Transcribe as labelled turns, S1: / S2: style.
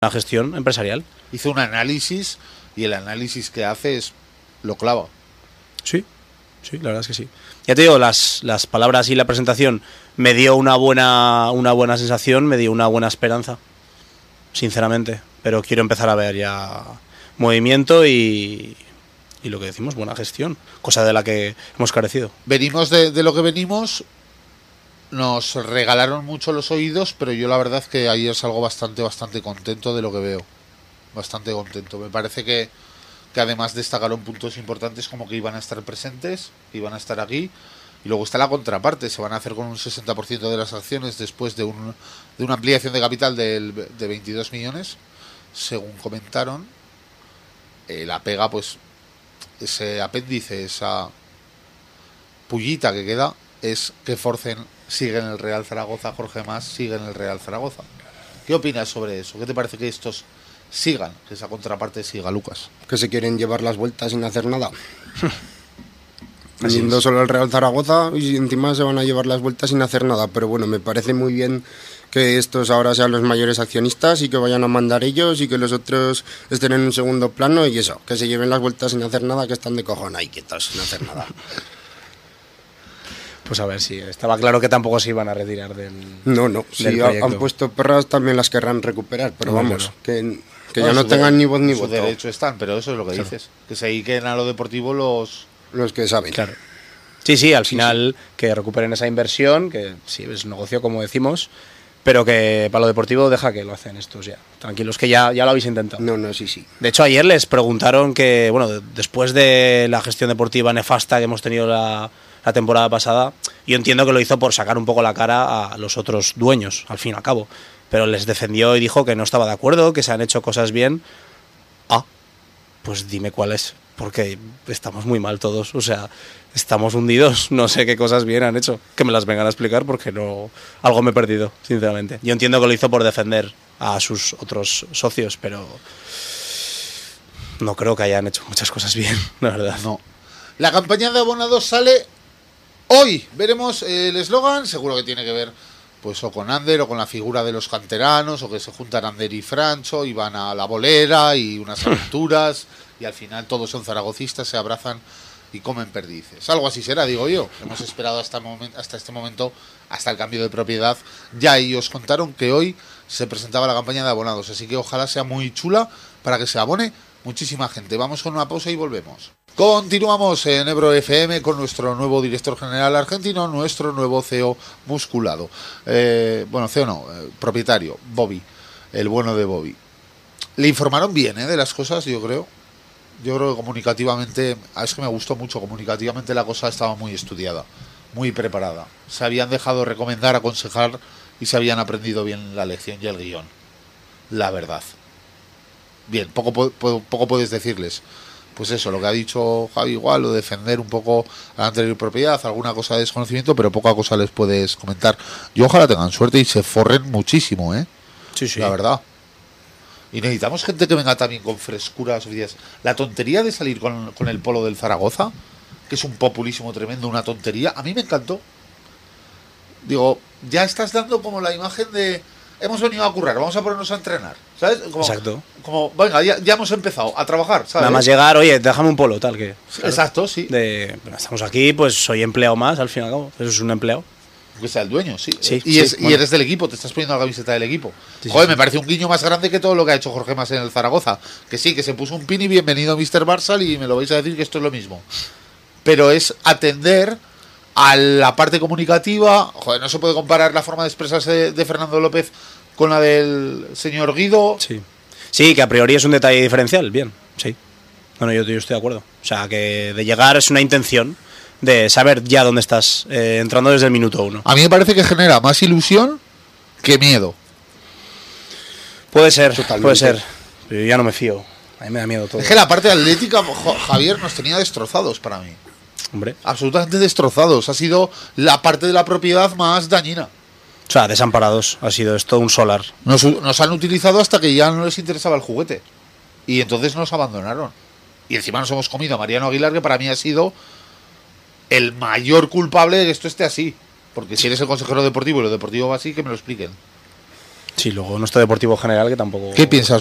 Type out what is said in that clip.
S1: gestión empresarial.
S2: Hizo un análisis y el análisis que hace lo clava.
S1: Sí, la verdad es que sí. Ya te digo, las palabras y la presentación me dio una buena sensación, me dio una buena esperanza, sinceramente. Pero quiero empezar a ver ya movimiento y lo que decimos, buena gestión, cosa de la que hemos carecido.
S2: Venimos de lo que venimos, nos regalaron mucho los oídos, pero yo la verdad es que ayer salgo bastante contento de lo que veo. Bastante contento. Me parece que además destacaron puntos importantes como que iban a estar presentes, iban a estar aquí. Y luego está la contraparte, se van a hacer con un 60% de las acciones después de una ampliación de capital de 22 millones, según comentaron. La pega, pues, ese apéndice, esa pullita que queda, es que Forcen sigue en el Real Zaragoza, Jorge Mas sigue en el Real Zaragoza. ¿Qué opinas sobre eso? ¿Qué te parece que estos sigan, que esa contraparte siga, Lucas?
S3: Que se quieren llevar las vueltas sin hacer nada. Yendo solo al Real Zaragoza y encima se van a llevar las vueltas sin hacer nada. Pero bueno, me parece muy bien que estos ahora sean los mayores accionistas y que vayan a mandar ellos y que los otros estén en un segundo plano y eso, que se lleven las vueltas sin hacer nada, que están de cojón ahí quietos sin hacer nada.
S1: Pues a ver, sí, estaba claro que tampoco se iban a retirar del
S3: No, si han puesto perras también las querrán recuperar, pero vamos,
S1: claro.
S3: que ya no tengan ni voz ni voto.
S2: De hecho están, pero eso es lo que dices, que se dediquen a lo deportivo
S3: los que saben.
S1: Claro. Sí, al final que recuperen esa inversión, que sí, es un negocio como decimos, pero que para lo deportivo deja que lo hacen estos ya. Tranquilos, que ya lo habéis intentado.
S3: No, sí.
S1: De hecho, ayer les preguntaron que, bueno, después de la gestión deportiva nefasta que hemos tenido la temporada pasada, yo entiendo que lo hizo por sacar un poco la cara a los otros dueños, al fin y al cabo. Pero les defendió y dijo que no estaba de acuerdo, que se han hecho cosas bien. Pues dime cuál es, porque estamos muy mal todos, o sea, estamos hundidos, no sé qué cosas bien han hecho, que me las vengan a explicar porque no, algo me he perdido, sinceramente. Yo entiendo que lo hizo por defender a sus otros socios, pero no creo que hayan hecho muchas cosas bien, la verdad.
S2: No. La campaña de abonados sale hoy, veremos el eslogan, seguro que tiene que ver pues o con Ander o con la figura de los canteranos, o que se juntan Ander y Francho y van a la bolera y unas aventuras y al final todos son zaragocistas, se abrazan y comen perdices. Algo así será, digo yo. Hemos esperado hasta este momento, hasta el cambio de propiedad. Ya ellos contaron que hoy se presentaba la campaña de abonados, así que ojalá sea muy chula para que se abone muchísima gente. Vamos con una pausa y volvemos. Continuamos en Ebro FM con nuestro nuevo director general argentino, nuestro nuevo CEO musculado. Propietario, Bobby, el bueno de Bobby. Le informaron bien de las cosas, yo creo. Yo creo que comunicativamente, es que me gustó mucho, comunicativamente la cosa estaba muy estudiada, muy preparada. Se habían dejado recomendar, aconsejar y se habían aprendido bien la lección y el guión. La verdad. Bien, poco puedes decirles. Pues eso, lo que ha dicho Javi igual, o defender un poco a la anterior propiedad, alguna cosa de desconocimiento, pero poca cosa les puedes comentar. Y ojalá tengan suerte y se forren muchísimo,
S1: Sí.
S2: La verdad. Y necesitamos gente que venga también con frescuras. La tontería de salir con el polo del Zaragoza, que es un populismo tremendo, una tontería, a mí me encantó. Digo, ya estás dando como la imagen de hemos venido a currar, vamos a ponernos a entrenar, ¿sabes?
S1: Exacto.
S2: Como, venga, ya hemos empezado a trabajar, ¿sabes?
S1: Nada más llegar, oye, déjame un polo, tal que...
S2: Claro. Exacto, sí.
S1: Estamos aquí, pues soy empleado más, al fin y al cabo. Eso es un empleado.
S2: Que sea el dueño, sí.
S1: Y
S2: eres del equipo, te estás poniendo la camiseta del equipo.
S1: Sí,
S2: Joder,
S1: sí.
S2: Me parece un guiño más grande que todo lo que ha hecho Jorge Mas en el Zaragoza. Que sí, que se puso un pin y bienvenido Mr. Barsal y me lo vais a decir que esto es lo mismo. Pero es atender a la parte comunicativa. Joder, no se puede comparar la forma de expresarse de Fernando López con la del señor Guido.
S1: Sí, que a priori es un detalle diferencial, bien, sí. Bueno, yo estoy de acuerdo. O sea, que de llegar es una intención de saber ya dónde estás, entrando desde el minuto 1.
S2: A mí me parece que genera más ilusión que miedo.
S1: Puede ser,
S3: Totalmente.
S1: puede ser. Pero yo ya no me fío. A mí me da miedo todo.
S2: Es que la parte atlética, Javier, nos tenía destrozados para mí.
S1: Hombre.
S2: Absolutamente destrozados. Ha sido la parte de la propiedad más dañina.
S1: O sea, desamparados. Ha sido esto un solar.
S2: Nos han utilizado hasta que ya no les interesaba el juguete. Y entonces nos abandonaron. Y encima nos hemos comido a Mariano Aguilar, que para mí ha sido el mayor culpable de que esto esté así. Porque si eres el consejero deportivo y lo deportivo va así, que me lo expliquen.
S1: Sí, luego nuestro Deportivo General que tampoco...
S2: ¿Qué piensas,